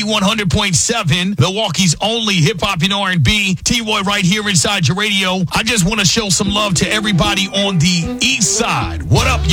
Z100.7, Milwaukee's only hip-hop and R&B. T-Roy right here inside your radio. I just want to show some love to everybody on the east side. What up,